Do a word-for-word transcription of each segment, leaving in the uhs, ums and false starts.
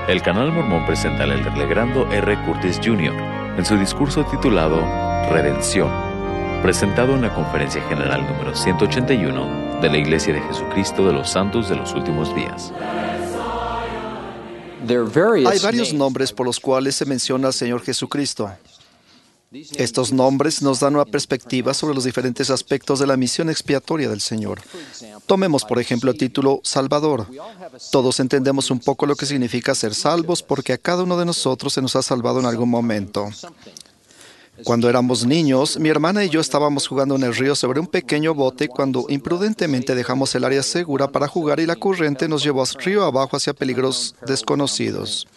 El Canal Mormón presenta al elder Legrando R. Curtis junior en su discurso titulado Redención, presentado en la Conferencia General número ciento ochenta y uno de la Iglesia de Jesucristo de los Santos de los Últimos Días. Hay varios nombres por los cuales se menciona al Señor Jesucristo. Estos nombres nos dan una perspectiva sobre los diferentes aspectos de la misión expiatoria del Señor. Tomemos, por ejemplo, el título Salvador. Todos entendemos un poco lo que significa ser salvos porque a cada uno de nosotros se nos ha salvado en algún momento. Cuando éramos niños, mi hermana y yo estábamos jugando en el río sobre un pequeño bote cuando imprudentemente dejamos el área segura para jugar y la corriente nos llevó río abajo hacia peligros desconocidos.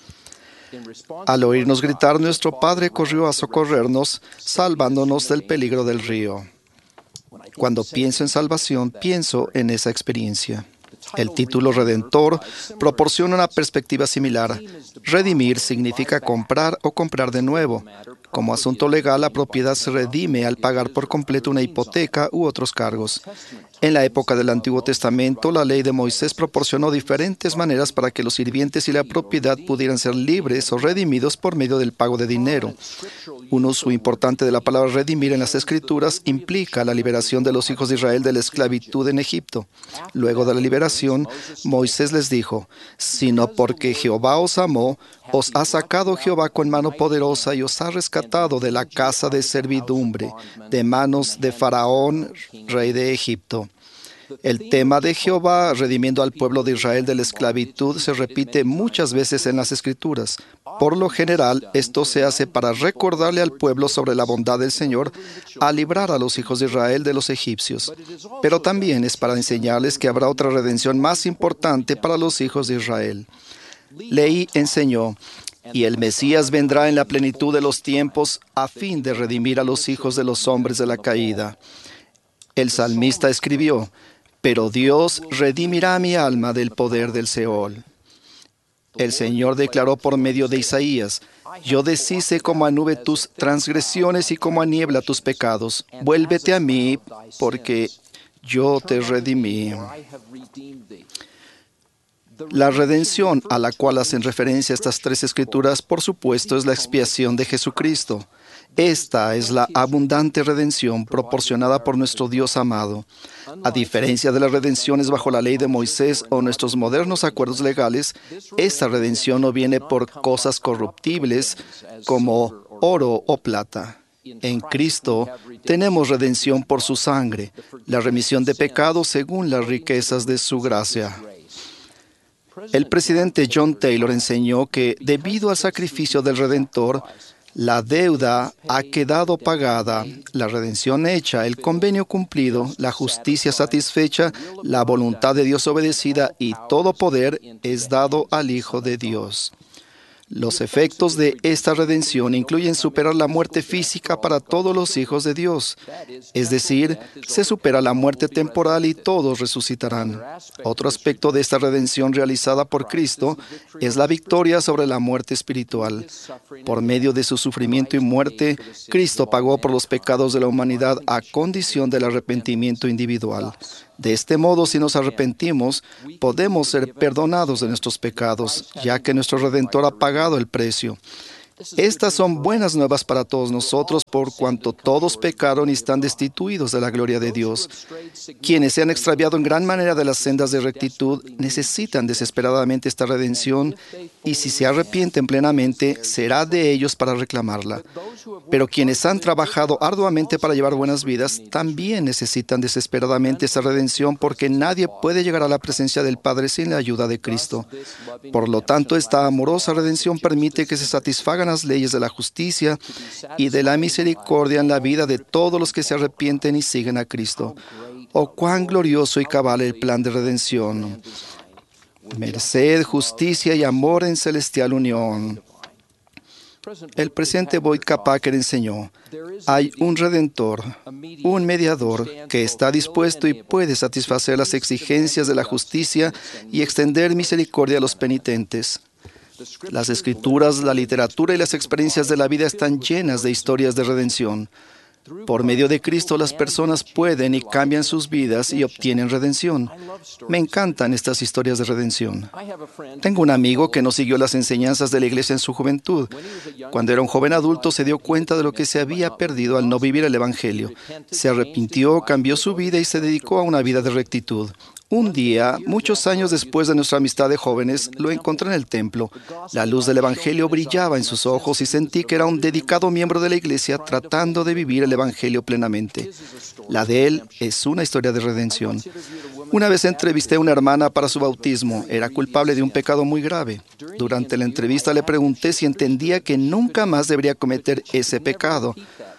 Al oírnos gritar, nuestro padre corrió a socorrernos, salvándonos del peligro del río. Cuando pienso en salvación, pienso en esa experiencia. El título Redentor proporciona una perspectiva similar. Redimir significa comprar o comprar de nuevo. Como asunto legal, la propiedad se redime al pagar por completo una hipoteca u otros cargos. En la época del Antiguo Testamento, la ley de Moisés proporcionó diferentes maneras para que los sirvientes y la propiedad pudieran ser libres o redimidos por medio del pago de dinero. Un uso importante de la palabra redimir en las Escrituras implica la liberación de los hijos de Israel de la esclavitud en Egipto. Luego de la liberación, Moisés les dijo: «Sino porque Jehová os amó, os ha sacado Jehová con mano poderosa y os ha rescatado de la casa de servidumbre, de manos de Faraón, rey de Egipto». El tema de Jehová redimiendo al pueblo de Israel de la esclavitud se repite muchas veces en las Escrituras. Por lo general, esto se hace para recordarle al pueblo sobre la bondad del Señor al librar a los hijos de Israel de los egipcios. Pero también es para enseñarles que habrá otra redención más importante para los hijos de Israel. Leí enseñó: «Y el Mesías vendrá en la plenitud de los tiempos a fin de redimir a los hijos de los hombres de la caída». El salmista escribió: «Pero Dios redimirá mi alma del poder del Seol». El Señor declaró por medio de Isaías: «Yo deshice como a nube tus transgresiones y como a niebla tus pecados. Vuélvete a mí, porque yo te redimí». La redención a la cual hacen referencia estas tres escrituras, por supuesto, es la expiación de Jesucristo. Esta es la abundante redención proporcionada por nuestro Dios amado. A diferencia de las redenciones bajo la ley de Moisés o nuestros modernos acuerdos legales, esta redención no viene por cosas corruptibles como oro o plata. En Cristo tenemos redención por su sangre, la remisión de pecados según las riquezas de su gracia. El presidente John Taylor enseñó que, debido al sacrificio del Redentor, la deuda ha quedado pagada, la redención hecha, el convenio cumplido, la justicia satisfecha, la voluntad de Dios obedecida y todo poder es dado al Hijo de Dios. Los efectos de esta redención incluyen superar la muerte física para todos los hijos de Dios. Es decir, se supera la muerte temporal y todos resucitarán. Otro aspecto de esta redención realizada por Cristo es la victoria sobre la muerte espiritual. Por medio de su sufrimiento y muerte, Cristo pagó por los pecados de la humanidad a condición del arrepentimiento individual. De este modo, si nos arrepentimos, podemos ser perdonados de nuestros pecados, ya que nuestro Redentor ha pagado el precio. Estas son buenas nuevas para todos nosotros, por cuanto todos pecaron y están destituidos de la gloria de Dios. Quienes se han extraviado en gran manera de las sendas de rectitud necesitan desesperadamente esta redención, y si se arrepienten plenamente, será de ellos para reclamarla. Pero quienes han trabajado arduamente para llevar buenas vidas también necesitan desesperadamente esta redención, porque nadie puede llegar a la presencia del Padre sin la ayuda de Cristo. Por lo tanto, esta amorosa redención permite que se satisfagan las leyes de la justicia y de la misericordia en la vida de todos los que se arrepienten y siguen a Cristo. Oh, cuán glorioso y cabal el plan de redención. Merced, justicia y amor en celestial unión. El presidente Boyd K. Packer enseñó: hay un Redentor, un mediador que está dispuesto y puede satisfacer las exigencias de la justicia y extender misericordia a los penitentes. Las Escrituras, la literatura y las experiencias de la vida están llenas de historias de redención. Por medio de Cristo, las personas pueden y cambian sus vidas y obtienen redención. Me encantan estas historias de redención. Tengo un amigo que no siguió las enseñanzas de la iglesia en su juventud. Cuando era un joven adulto, se dio cuenta de lo que se había perdido al no vivir el Evangelio. Se arrepintió, cambió su vida y se dedicó a una vida de rectitud. Un día, muchos años después de nuestra amistad de jóvenes, lo encontré en el templo. La luz del Evangelio brillaba en sus ojos y sentí que era un dedicado miembro de la iglesia tratando de vivir el Evangelio plenamente. La de él es una historia de redención. Una vez entrevisté a una hermana para su bautismo. Era culpable de un pecado muy grave. Durante la entrevista le pregunté si entendía que nunca más debería cometer ese pecado.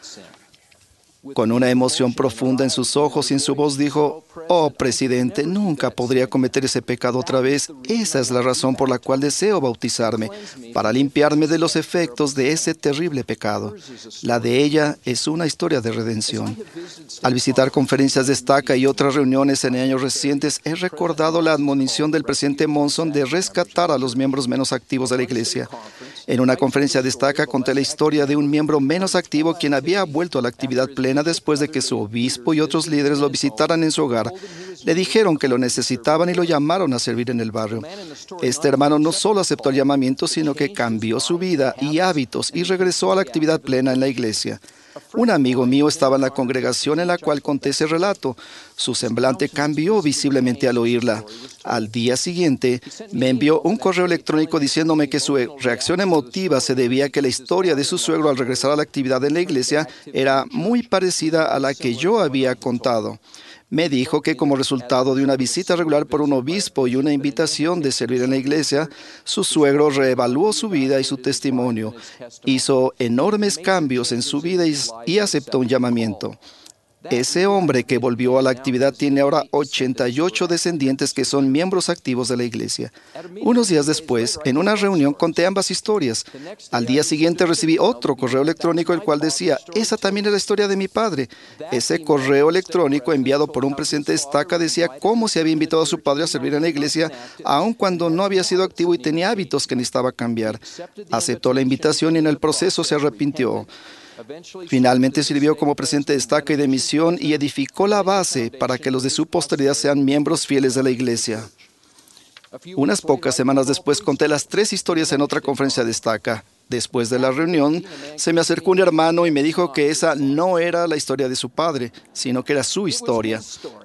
Con una emoción profunda en sus ojos y en su voz dijo: «Oh, presidente, nunca podría cometer ese pecado otra vez. Esa es la razón por la cual deseo bautizarme, para limpiarme de los efectos de ese terrible pecado». La de ella es una historia de redención. Al visitar conferencias de Estaca y otras reuniones en años recientes, he recordado la admonición del presidente Monson de rescatar a los miembros menos activos de la iglesia. En una conferencia de Estaca conté la historia de un miembro menos activo quien había vuelto a la actividad plena después de que su obispo y otros líderes lo visitaran en su hogar. Le dijeron que lo necesitaban y lo llamaron a servir en el barrio. Este hermano no solo aceptó el llamamiento, sino que cambió su vida y hábitos y regresó a la actividad plena en la iglesia. Un amigo mío estaba en la congregación en la cual conté ese relato. Su semblante cambió visiblemente al oírla. Al día siguiente, me envió un correo electrónico diciéndome que su reacción emotiva se debía a que la historia de su suegro al regresar a la actividad en la iglesia era muy parecida a la que yo había contado. Me dijo que como resultado de una visita regular por un obispo y una invitación de servir en la iglesia, su suegro reevaluó su vida y su testimonio, hizo enormes cambios en su vida y, y aceptó un llamamiento. Ese hombre que volvió a la actividad tiene ahora ochenta y ocho descendientes que son miembros activos de la iglesia. Unos días después, en una reunión, conté ambas historias. Al día siguiente recibí otro correo electrónico, el cual decía: «Esa también es la historia de mi padre». Ese correo electrónico enviado por un presidente de Estaca decía cómo se había invitado a su padre a servir en la iglesia, aun cuando no había sido activo y tenía hábitos que necesitaba cambiar. Aceptó la invitación y en el proceso se arrepintió. Finalmente sirvió como presidente de Estaca y de misión y edificó la base para que los de su posteridad sean miembros fieles de la iglesia. Unas pocas semanas después conté las tres historias en otra conferencia de Estaca. Después de la reunión, se me acercó un hermano y me dijo que esa no era la historia de su padre, sino que era su historia.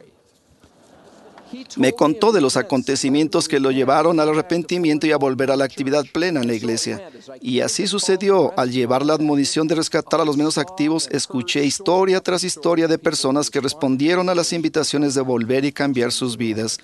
Me contó de los acontecimientos que lo llevaron al arrepentimiento y a volver a la actividad plena en la iglesia. Y así sucedió. Al llevar la admonición de rescatar a los menos activos, escuché historia tras historia de personas que respondieron a las invitaciones de volver y cambiar sus vidas.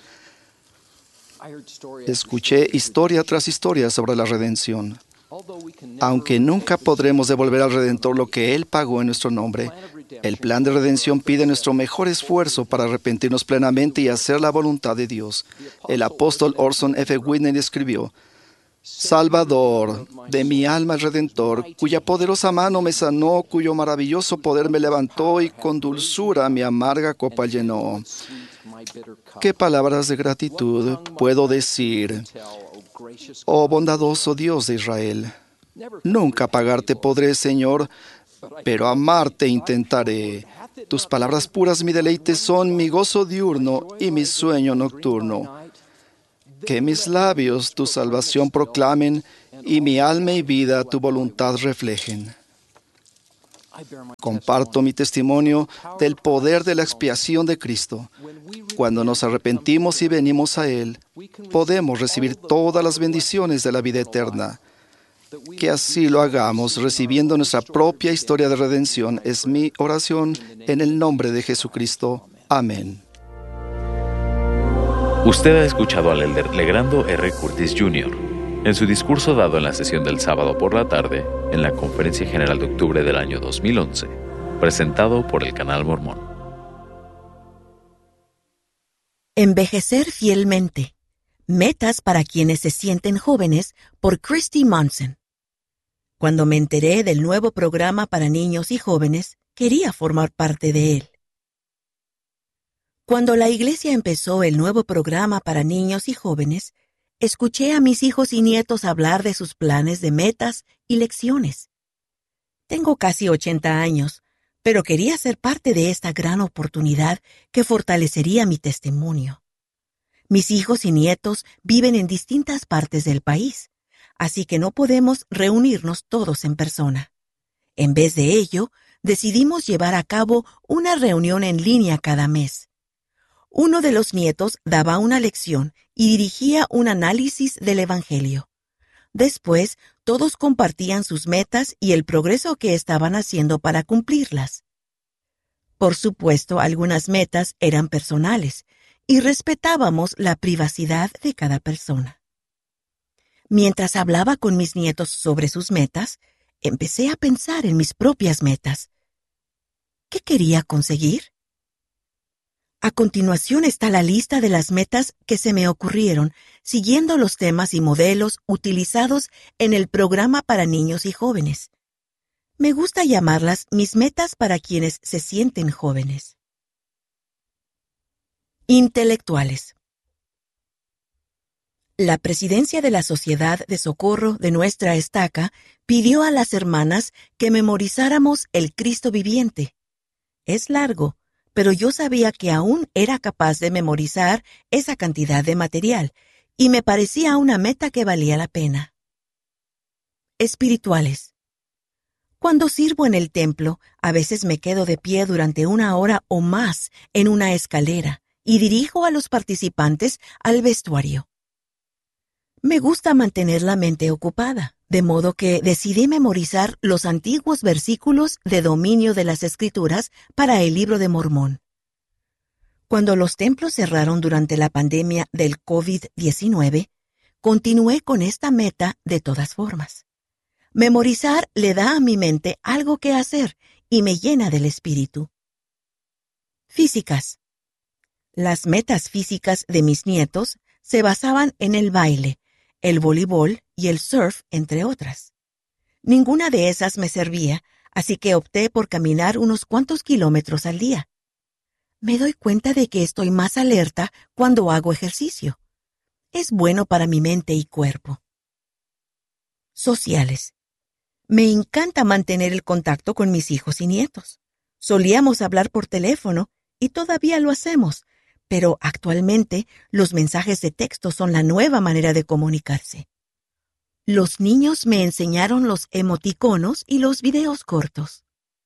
Escuché historia tras historia sobre la redención. Aunque nunca podremos devolver al Redentor lo que Él pagó en nuestro nombre, el plan de redención pide nuestro mejor esfuerzo para arrepentirnos plenamente y hacer la voluntad de Dios. El apóstol Orson F. Whitney escribió: «Salvador, de mi alma el Redentor, cuya poderosa mano me sanó, cuyo maravilloso poder me levantó y con dulzura mi amarga copa llenó». ¿Qué palabras de gratitud puedo decir? Oh bondadoso Dios de Israel, nunca pagarte podré, Señor, pero amarte intentaré. Tus palabras puras mi deleite son, mi gozo diurno y mi sueño nocturno. Que mis labios tu salvación proclamen y mi alma y vida tu voluntad reflejen. Comparto mi testimonio del poder de la expiación de Cristo. Cuando nos arrepentimos y venimos a Él, podemos recibir todas las bendiciones de la vida eterna. Que así lo hagamos, recibiendo nuestra propia historia de redención, es mi oración en el nombre de Jesucristo. Amén. Usted ha escuchado al elder Legrando R. Curtis junior en su discurso dado en la sesión del sábado por la tarde en la Conferencia General de Octubre del año dos mil once, presentado por el Canal Mormón. Envejecer fielmente. Metas para quienes se sienten jóvenes, por Christy Monson. Cuando me enteré del nuevo programa para niños y jóvenes, quería formar parte de él. Cuando la iglesia empezó el nuevo programa para niños y jóvenes, escuché a mis hijos y nietos hablar de sus planes de metas y lecciones. Tengo casi ochenta años, pero quería ser parte de esta gran oportunidad que fortalecería mi testimonio. Mis hijos y nietos viven en distintas partes del país, así que no podemos reunirnos todos en persona. En vez de ello, decidimos llevar a cabo una reunión en línea cada mes. Uno de los nietos daba una lección y dirigía un análisis del Evangelio. Después, todos compartían sus metas y el progreso que estaban haciendo para cumplirlas. Por supuesto, algunas metas eran personales y respetábamos la privacidad de cada persona. Mientras hablaba con mis nietos sobre sus metas, empecé a pensar en mis propias metas. ¿Qué quería conseguir? A continuación está la lista de las metas que se me ocurrieron, siguiendo los temas y modelos utilizados en el programa para niños y jóvenes. Me gusta llamarlas mis metas para quienes se sienten jóvenes. Intelectuales. La presidencia de la Sociedad de Socorro de nuestra estaca pidió a las hermanas que memorizáramos el Cristo viviente. Es largo, pero yo sabía que aún era capaz de memorizar esa cantidad de material, y me parecía una meta que valía la pena. Espirituales. Cuando sirvo en el templo, a veces me quedo de pie durante una hora o más en una escalera y dirijo a los participantes al vestuario. Me gusta mantener la mente ocupada, de modo que decidí memorizar los antiguos versículos de dominio de las Escrituras para el Libro de Mormón. Cuando los templos cerraron durante la pandemia del COVID diecinueve, continué con esta meta de todas formas. Memorizar le da a mi mente algo que hacer y me llena del espíritu. Físicas. Las metas físicas de mis nietos se basaban en el baile, el voleibol y el surf, entre otras. Ninguna de esas me servía, así que opté por caminar unos cuantos kilómetros al día. Me doy cuenta de que estoy más alerta cuando hago ejercicio. Es bueno para mi mente y cuerpo. Sociales. Me encanta mantener el contacto con mis hijos y nietos. Solíamos hablar por teléfono y todavía lo hacemos, pero actualmente los mensajes de texto son la nueva manera de comunicarse. Los niños me enseñaron los emoticonos y los videos cortos.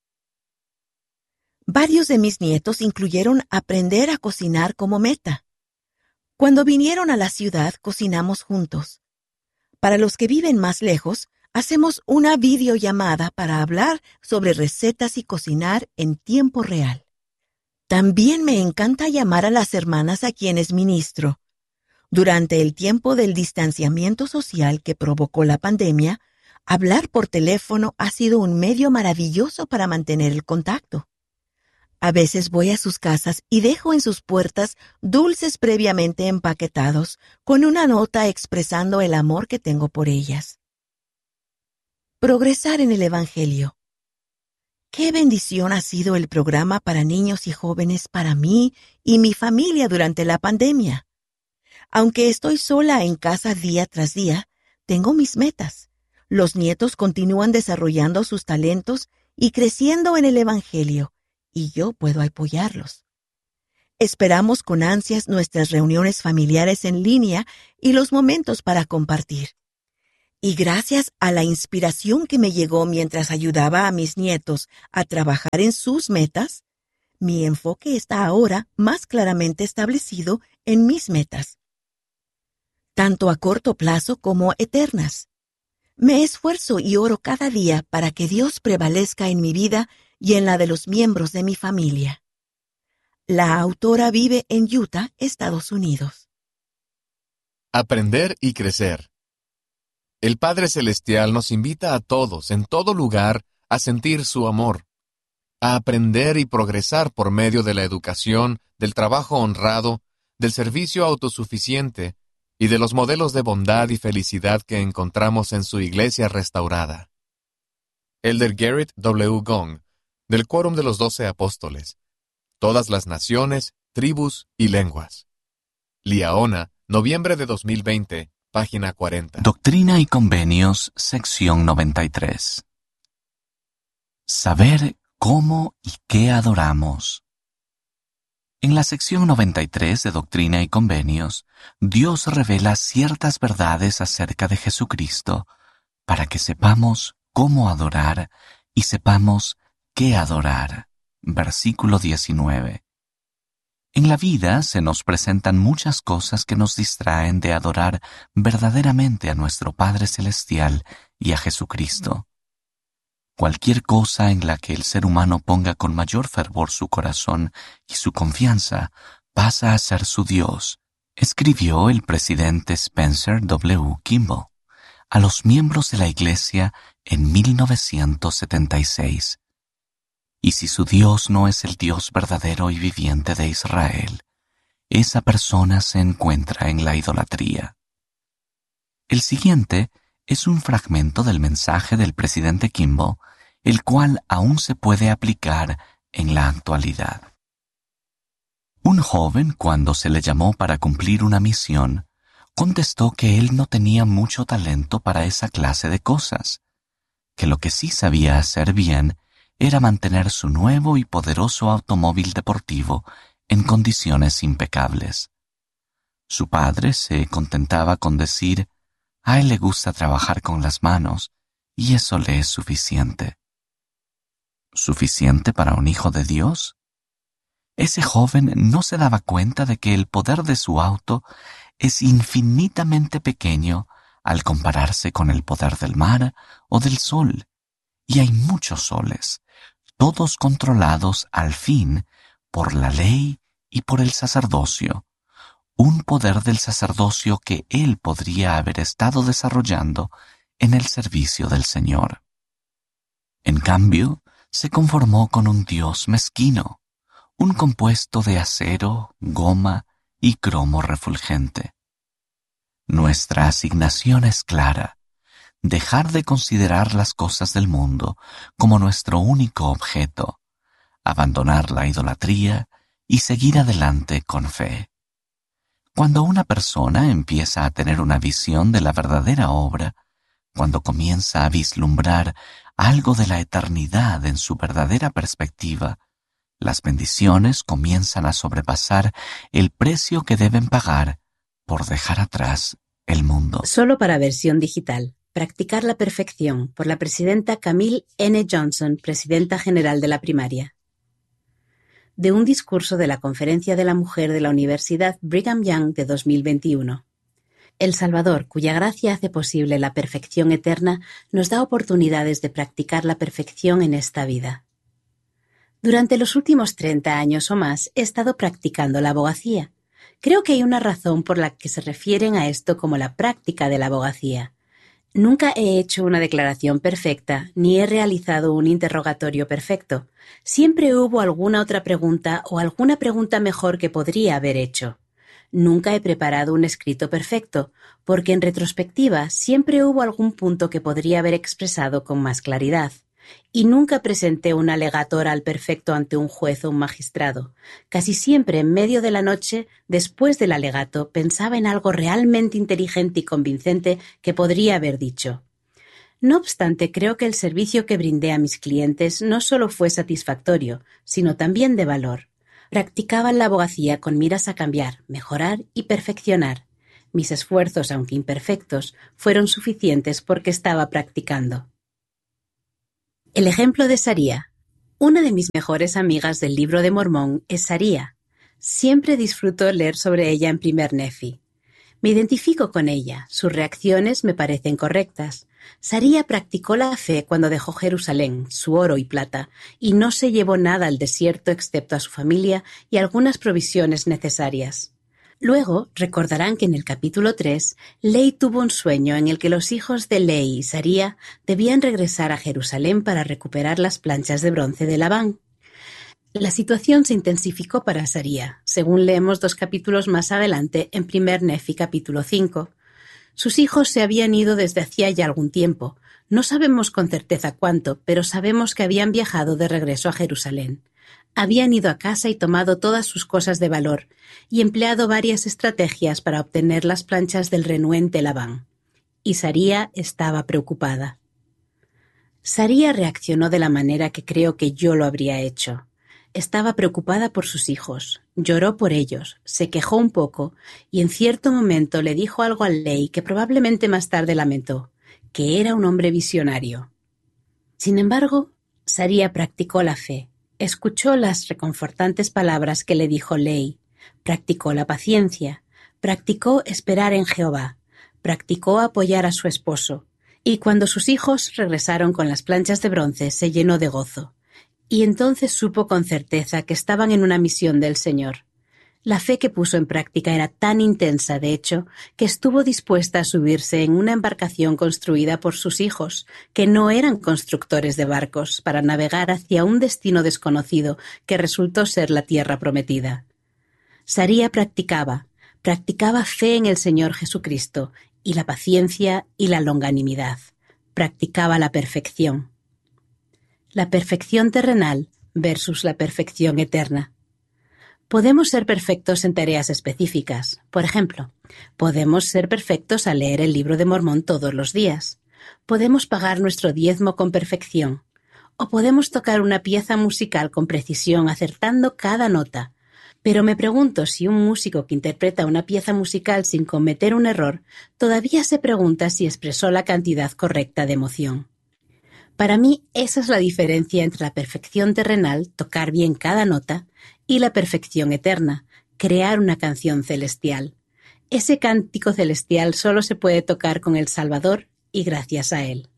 Varios de mis nietos incluyeron aprender a cocinar como meta. Cuando vinieron a la ciudad, cocinamos juntos. Para los que viven más lejos, hacemos una videollamada para hablar sobre recetas y cocinar en tiempo real. También me encanta llamar a las hermanas a quienes ministro. Durante el tiempo del distanciamiento social que provocó la pandemia, hablar por teléfono ha sido un medio maravilloso para mantener el contacto. A veces voy a sus casas y dejo en sus puertas dulces previamente empaquetados, con una nota expresando el amor que tengo por ellas. Progresar en el Evangelio. ¡Qué bendición ha sido el programa para niños y jóvenes para mí y mi familia durante la pandemia! Aunque estoy sola en casa día tras día, tengo mis metas. Los nietos continúan desarrollando sus talentos y creciendo en el Evangelio, y yo puedo apoyarlos. Esperamos con ansias nuestras reuniones familiares en línea y los momentos para compartir. Y gracias a la inspiración que me llegó mientras ayudaba a mis nietos a trabajar en sus metas, mi enfoque está ahora más claramente establecido en mis metas, tanto a corto plazo como eternas. Me esfuerzo y oro cada día para que Dios prevalezca en mi vida y en la de los miembros de mi familia. La autora vive en Utah, Estados Unidos. Aprender y crecer. El Padre Celestial nos invita a todos, en todo lugar, a sentir su amor, a aprender y progresar por medio de la educación, del trabajo honrado, del servicio autosuficiente y de los modelos de bondad y felicidad que encontramos en su iglesia restaurada. Elder Garrett W. Gong, del Quórum de los Doce Apóstoles. Todas las naciones, tribus y lenguas. Liaona, noviembre de dos mil veinte, página cuarenta. Doctrina y Convenios, sección noventa y tres. Saber ¿Cómo y qué adoramos? En la sección noventa y tres de Doctrina y Convenios, Dios revela ciertas verdades acerca de Jesucristo para que sepamos cómo adorar y sepamos qué adorar. Versículo diecinueve. En la vida se nos presentan muchas cosas que nos distraen de adorar verdaderamente a nuestro Padre Celestial y a Jesucristo. Cualquier cosa en la que el ser humano ponga con mayor fervor su corazón y su confianza pasa a ser su Dios, escribió el presidente Spencer W. Kimball a los miembros de la Iglesia en mil novecientos setenta y seis. Y si su Dios no es el Dios verdadero y viviente de Israel, esa persona se encuentra en la idolatría. El siguiente es un fragmento del mensaje del presidente Kimball, el cual aún se puede aplicar en la actualidad. Un joven, cuando se le llamó para cumplir una misión, contestó que él no tenía mucho talento para esa clase de cosas, que lo que sí sabía hacer bien era mantener su nuevo y poderoso automóvil deportivo en condiciones impecables. Su padre se contentaba con decir: a él le gusta trabajar con las manos, y eso le es suficiente. ¿Suficiente para un hijo de Dios? Ese joven no se daba cuenta de que el poder de su auto es infinitamente pequeño al compararse con el poder del mar o del sol, y hay muchos soles, todos controlados al fin por la ley y por el sacerdocio, un poder del sacerdocio que él podría haber estado desarrollando en el servicio del Señor. En cambio, se conformó con un Dios mezquino, un compuesto de acero, goma y cromo refulgente. Nuestra asignación es clara: dejar de considerar las cosas del mundo como nuestro único objeto, abandonar la idolatría y seguir adelante con fe. Cuando una persona empieza a tener una visión de la verdadera obra, cuando comienza a vislumbrar algo de la eternidad en su verdadera perspectiva, las bendiciones comienzan a sobrepasar el precio que deben pagar por dejar atrás el mundo. Solo para versión digital. Practicar la perfección, por la presidenta Camille N. Johnson, presidenta general de la primaria. De un discurso de la Conferencia de la Mujer de la Universidad Brigham Young de dos mil veintiuno. El Salvador, cuya gracia hace posible la perfección eterna, nos da oportunidades de practicar la perfección en esta vida. Durante los últimos treinta años o más he estado practicando la abogacía. Creo que hay una razón por la que se refieren a esto como la práctica de la abogacía. Nunca he hecho una declaración perfecta, ni he realizado un interrogatorio perfecto. Siempre hubo alguna otra pregunta o alguna pregunta mejor que podría haber hecho. Nunca he preparado un escrito perfecto, porque en retrospectiva siempre hubo algún punto que podría haber expresado con más claridad. Y nunca presenté un alegato oral perfecto ante un juez o un magistrado. Casi siempre en medio de la noche, después del alegato, pensaba en algo realmente inteligente y convincente que podría haber dicho. No obstante, creo que el servicio que brindé a mis clientes no solo fue satisfactorio, sino también de valor. Practicaban la abogacía con miras a cambiar, mejorar y perfeccionar. Mis esfuerzos, aunque imperfectos, fueron suficientes porque estaba practicando. El ejemplo de Saría. Una de mis mejores amigas del Libro de Mormón es Saría. Siempre disfruto leer sobre ella en Primer Nefi. Me identifico con ella, sus reacciones me parecen correctas. Saría practicó la fe cuando dejó Jerusalén, su oro y plata, y no se llevó nada al desierto excepto a su familia y algunas provisiones necesarias. Luego recordarán que en el capítulo tres, Ley tuvo un sueño en el que los hijos de Ley y Saría debían regresar a Jerusalén para recuperar las planchas de bronce de Labán. La situación se intensificó para Saría, según leemos dos capítulos más adelante en Primer Nefi capítulo cinco. Sus hijos se habían ido desde hacía ya algún tiempo. No sabemos con certeza cuánto, pero sabemos que habían viajado de regreso a Jerusalén. Habían ido a casa y tomado todas sus cosas de valor, y empleado varias estrategias para obtener las planchas del renuente Labán. Y Saría estaba preocupada. Saría reaccionó de la manera que creo que yo lo habría hecho. Estaba preocupada por sus hijos, lloró por ellos, se quejó un poco y en cierto momento le dijo algo al Ley que probablemente más tarde lamentó, que era un hombre visionario. Sin embargo, Saría practicó la fe, escuchó las reconfortantes palabras que le dijo Ley, practicó la paciencia, practicó esperar en Jehová, practicó apoyar a su esposo, y cuando sus hijos regresaron con las planchas de bronce se llenó de gozo. Y entonces supo con certeza que estaban en una misión del Señor. La fe que puso en práctica era tan intensa, de hecho, que estuvo dispuesta a subirse en una embarcación construida por sus hijos, que no eran constructores de barcos, para navegar hacia un destino desconocido que resultó ser la tierra prometida. Saría practicaba, practicaba fe en el Señor Jesucristo, y la paciencia y la longanimidad. Practicaba la perfección. La perfección terrenal versus la perfección eterna. Podemos ser perfectos en tareas específicas. Por ejemplo, podemos ser perfectos al leer el libro de Mormón todos los días. Podemos pagar nuestro diezmo con perfección. O podemos tocar una pieza musical con precisión, acertando cada nota. Pero me pregunto si un músico que interpreta una pieza musical sin cometer un error todavía se pregunta si expresó la cantidad correcta de emoción. Para mí, esa es la diferencia entre la perfección terrenal, tocar bien cada nota, y la perfección eterna, crear una canción celestial. Ese cántico celestial solo se puede tocar con el Salvador y gracias a Él.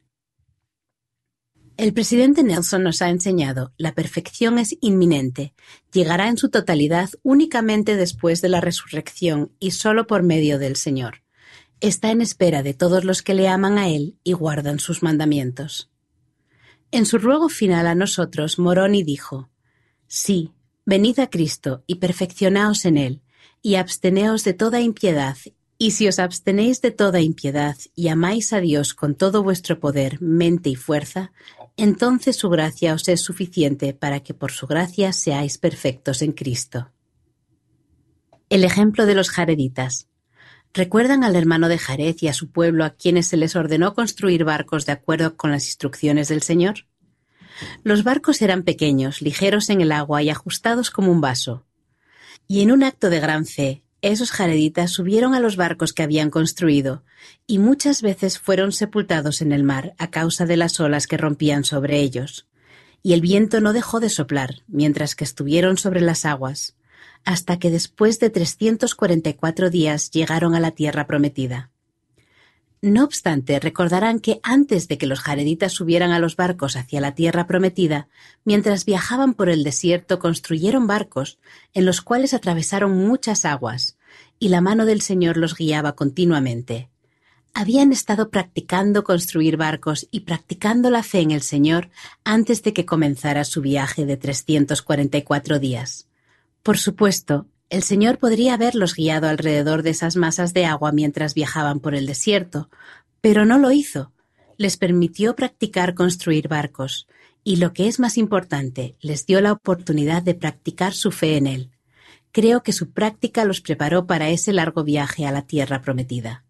El presidente Nelson nos ha enseñado, la perfección es inminente, llegará en su totalidad únicamente después de la resurrección y solo por medio del Señor. Está en espera de todos los que le aman a Él y guardan sus mandamientos. En su ruego final a nosotros, Moroni dijo, «Sí, venid a Cristo y perfeccionaos en Él, y absteneos de toda impiedad, y si os abstenéis de toda impiedad y amáis a Dios con todo vuestro poder, mente y fuerza, entonces su gracia os es suficiente para que por su gracia seáis perfectos en Cristo». El ejemplo de los jareditas. ¿Recuerdan al hermano de Jared y a su pueblo a quienes se les ordenó construir barcos de acuerdo con las instrucciones del Señor? Los barcos eran pequeños, ligeros en el agua y ajustados como un vaso. Y en un acto de gran fe, esos jareditas subieron a los barcos que habían construido y muchas veces fueron sepultados en el mar a causa de las olas que rompían sobre ellos. Y el viento no dejó de soplar mientras que estuvieron sobre las aguas, hasta que después de trescientos cuarenta y cuatro días llegaron a la tierra prometida. No obstante, recordarán que antes de que los jareditas subieran a los barcos hacia la tierra prometida, mientras viajaban por el desierto construyeron barcos en los cuales atravesaron muchas aguas, y la mano del Señor los guiaba continuamente. Habían estado practicando construir barcos y practicando la fe en el Señor antes de que comenzara su viaje de trescientos cuarenta y cuatro días. Por supuesto, el Señor podría haberlos guiado alrededor de esas masas de agua mientras viajaban por el desierto, pero no lo hizo. Les permitió practicar construir barcos, y lo que es más importante, les dio la oportunidad de practicar su fe en Él. Creo que su práctica los preparó para ese largo viaje a la tierra prometida.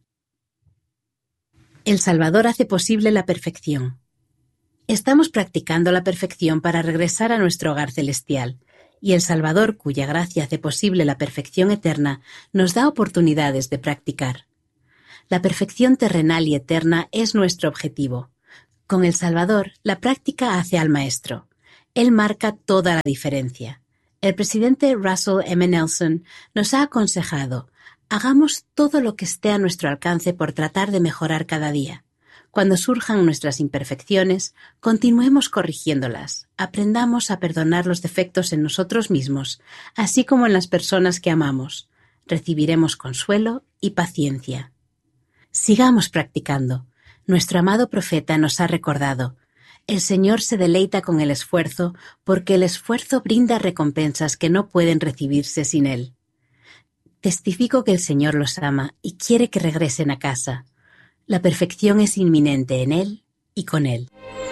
El Salvador hace posible la perfección. Estamos practicando la perfección para regresar a nuestro hogar celestial, y el Salvador, cuya gracia hace posible la perfección eterna, nos da oportunidades de practicar. La perfección terrenal y eterna es nuestro objetivo. Con el Salvador, la práctica hace al Maestro. Él marca toda la diferencia. El presidente Russell M. Nelson nos ha aconsejado, hagamos todo lo que esté a nuestro alcance por tratar de mejorar cada día. Cuando surjan nuestras imperfecciones, continuemos corrigiéndolas, aprendamos a perdonar los defectos en nosotros mismos, así como en las personas que amamos. Recibiremos consuelo y paciencia. Sigamos practicando. Nuestro amado profeta nos ha recordado, el Señor se deleita con el esfuerzo porque el esfuerzo brinda recompensas que no pueden recibirse sin Él. Testifico que el Señor los ama y quiere que regresen a casa. La perfección es inminente en Él y con Él.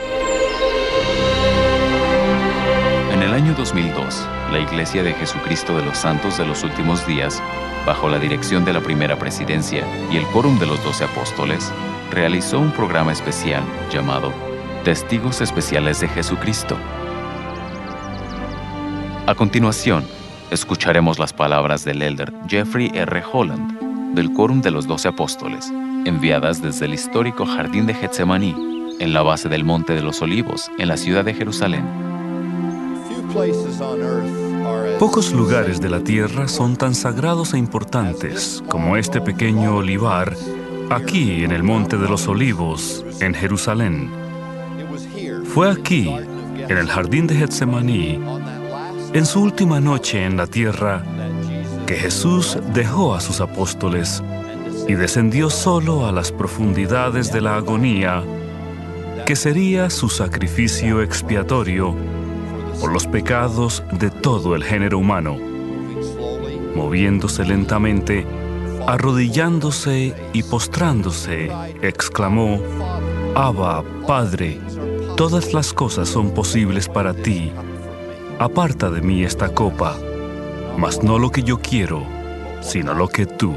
En el año dos mil dos, la Iglesia de Jesucristo de los Santos de los Últimos Días, bajo la dirección de la primera presidencia y el quórum de los doce apóstoles, realizó un programa especial llamado Testigos especiales de Jesucristo. A continuación, escucharemos las palabras del elder Jeffrey R. Holland, del Quórum de los Doce Apóstoles, enviadas desde el histórico Jardín de Getsemaní, en la base del Monte de los Olivos, en la ciudad de Jerusalén. Pocos lugares de la tierra son tan sagrados e importantes como este pequeño olivar aquí en el Monte de los Olivos, en Jerusalén. Fue aquí, en el Jardín de Getsemaní, en su última noche en la tierra, que Jesús dejó a sus apóstoles y descendió solo a las profundidades de la agonía, que sería su sacrificio expiatorio por los pecados de todo el género humano. Moviéndose lentamente, arrodillándose y postrándose, exclamó: Abba, Padre, todas las cosas son posibles para ti. Aparta de mí esta copa, mas no lo que yo quiero, sino lo que tú.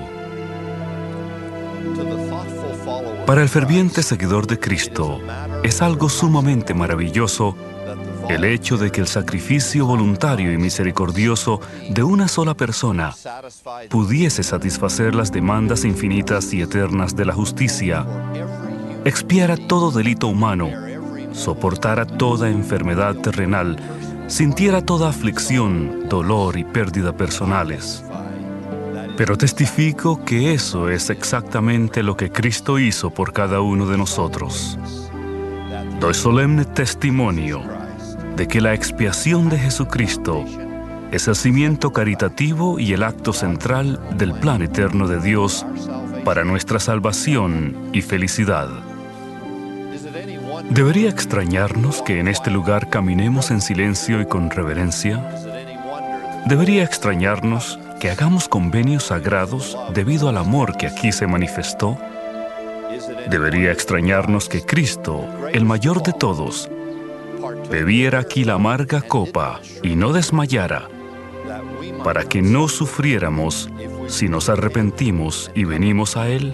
Para el ferviente seguidor de Cristo, es algo sumamente maravilloso el hecho de que el sacrificio voluntario y misericordioso de una sola persona pudiese satisfacer las demandas infinitas y eternas de la justicia, expiara todo delito humano, soportara toda enfermedad terrenal, sintiera toda aflicción, dolor y pérdida personales. Pero testifico que eso es exactamente lo que Cristo hizo por cada uno de nosotros. Doy solemne testimonio de que la expiación de Jesucristo es el cimiento caritativo y el acto central del plan eterno de Dios para nuestra salvación y felicidad. ¿Debería extrañarnos que en este lugar caminemos en silencio y con reverencia? ¿Debería extrañarnos que hagamos convenios sagrados debido al amor que aquí se manifestó? ¿Debería extrañarnos que Cristo, el mayor de todos, bebiera aquí la amarga copa y no desmayara, para que no sufriéramos si nos arrepentimos y venimos a Él?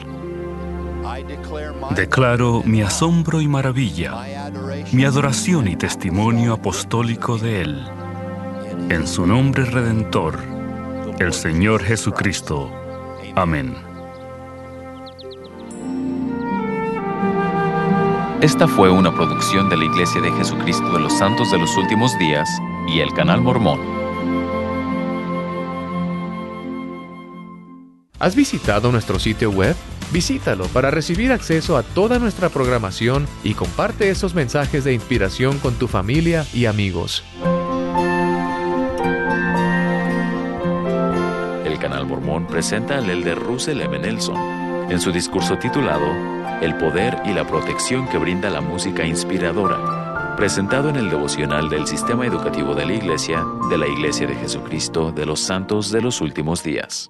Declaro mi asombro y maravilla, mi adoración y testimonio apostólico de Él. En su nombre redentor, el Señor Jesucristo. Amén. Esta fue una producción de la Iglesia de Jesucristo de los Santos de los Últimos Días y el Canal Mormón. ¿Has visitado nuestro sitio web? Visítalo para recibir acceso a toda nuestra programación y comparte esos mensajes de inspiración con tu familia y amigos. El Canal Mormón presenta al elder Russell M. Nelson en su discurso titulado El poder y la protección que brinda la música inspiradora, presentado en el devocional del Sistema Educativo de la Iglesia de la Iglesia de Jesucristo de los Santos de los Últimos Días.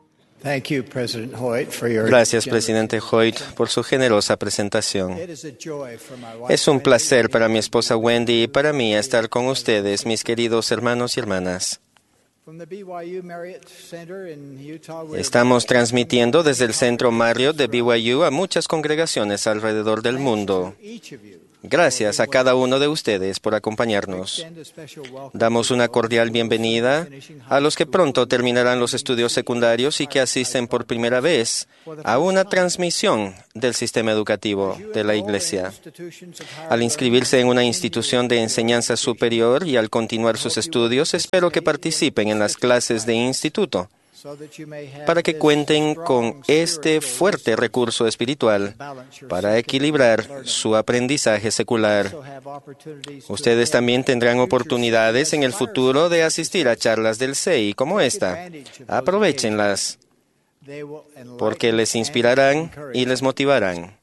Gracias, Presidente Hoyt, por su generosa presentación. Es un placer para mi esposa Wendy y para mí estar con ustedes, mis queridos hermanos y hermanas. Estamos transmitiendo desde el Centro Marriott de B Y U a muchas congregaciones alrededor del mundo. Gracias a cada uno de ustedes por acompañarnos. Damos una cordial bienvenida a los que pronto terminarán los estudios secundarios y que asisten por primera vez a una transmisión del sistema educativo de la Iglesia. Al inscribirse en una institución de enseñanza superior y al continuar sus estudios, espero que participen en las clases de instituto, para que cuenten con este fuerte recurso espiritual para equilibrar su aprendizaje secular. Ustedes también tendrán oportunidades en el futuro de asistir a charlas del C E I como esta. Aprovéchenlas, porque les inspirarán y les motivarán.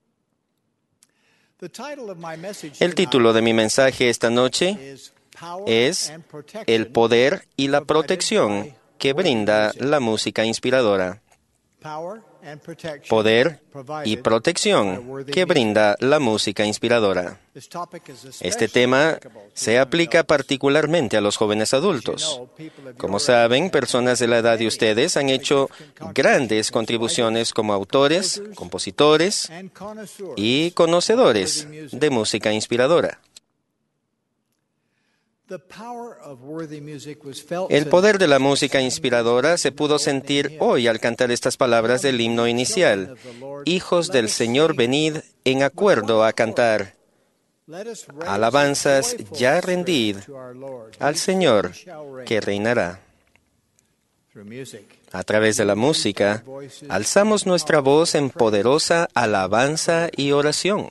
El título de mi mensaje esta noche es El poder y la protección que brinda la música inspiradora. poder y protección que brinda la música inspiradora. Este tema se aplica particularmente a los jóvenes adultos. Como saben, personas de la edad de ustedes han hecho grandes contribuciones como autores, compositores y conocedores de música inspiradora. El poder de la música inspiradora se pudo sentir hoy al cantar estas palabras del himno inicial. Hijos del Señor, venid en acuerdo a cantar. Alabanzas ya rendid al Señor que reinará. A través de la música, alzamos nuestra voz en poderosa alabanza y oración.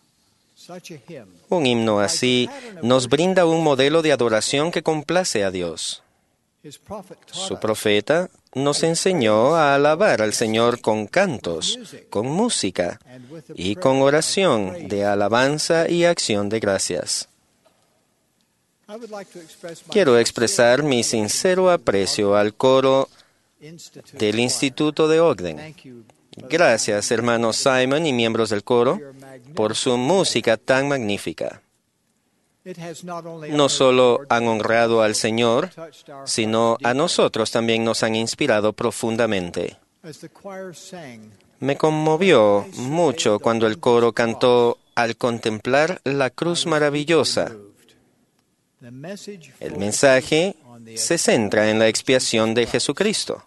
Un himno así nos brinda un modelo de adoración que complace a Dios. Su profeta nos enseñó a alabar al Señor con cantos, con música y con oración de alabanza y acción de gracias. Quiero expresar mi sincero aprecio al coro del Instituto de Ogden. Gracias, hermanos Simon y miembros del coro, por su música tan magnífica. No solo han honrado al Señor, sino a nosotros también nos han inspirado profundamente. Me conmovió mucho cuando el coro cantó al contemplar la cruz maravillosa. El mensaje se centra en la expiación de Jesucristo.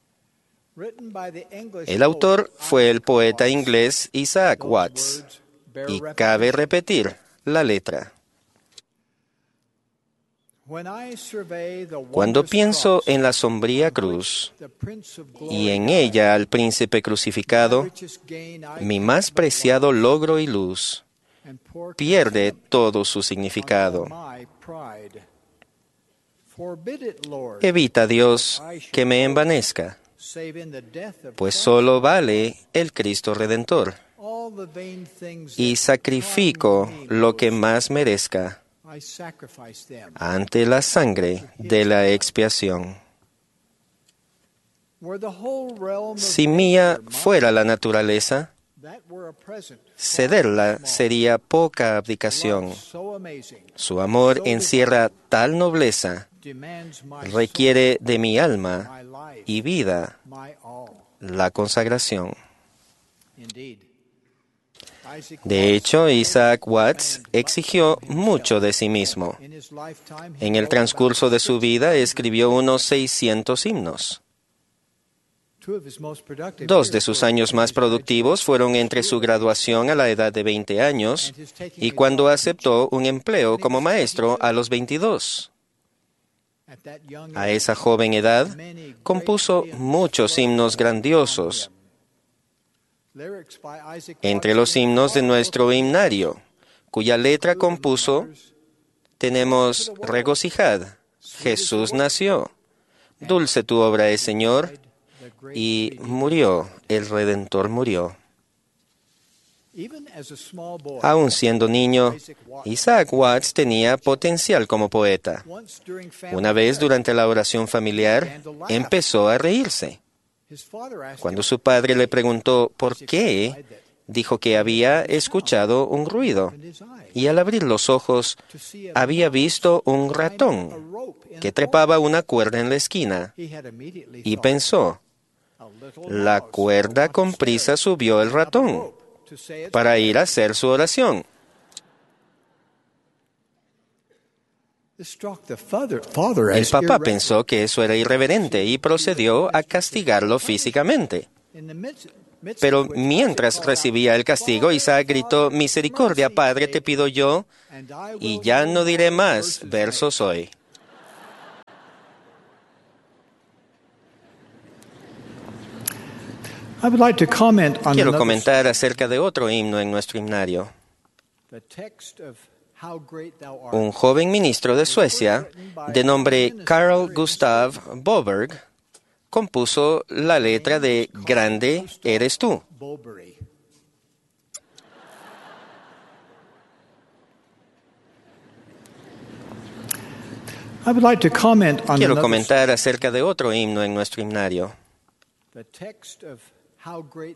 El autor fue el poeta inglés Isaac Watts, y cabe repetir la letra. Cuando pienso en la sombría cruz y en ella al príncipe crucificado, mi más preciado logro y luz pierde todo su significado. Evita, Dios, que me envanezca, pues solo vale el Cristo Redentor, y sacrifico lo que más merezca ante la sangre de la expiación. Si mía fuera la naturaleza, cederla sería poca abdicación. Su amor encierra tal nobleza, requiere de mi alma y vida la consagración. De hecho, Isaac Watts exigió mucho de sí mismo. En el transcurso de su vida escribió unos seiscientos himnos. Dos de sus años más productivos fueron entre su graduación a la edad de veinte años y cuando aceptó un empleo como maestro a los veintidós. A esa joven edad, compuso muchos himnos grandiosos. Entre los himnos de nuestro himnario, cuya letra compuso, tenemos Regocijad, Jesús nació, dulce tu obra es, Señor, y murió, el Redentor murió. Aún siendo niño, Isaac Watts tenía potencial como poeta. Una vez durante la oración familiar, empezó a reírse. Cuando su padre le preguntó por qué, dijo que había escuchado un ruido y al abrir los ojos había visto un ratón que trepaba una cuerda en la esquina y pensó, la cuerda con prisa subió el ratón para ir a hacer su oración. El papá pensó que eso era irreverente y procedió a castigarlo físicamente. Pero mientras recibía el castigo, Isaac gritó, misericordia, Padre, te pido yo, y ya no diré más versos hoy. Quiero comentar acerca de otro himno en nuestro himnario. Un joven ministro de Suecia, de nombre Carl Gustav Boberg, compuso la letra de Grande eres tú. Quiero comentar acerca de otro himno en nuestro himnario.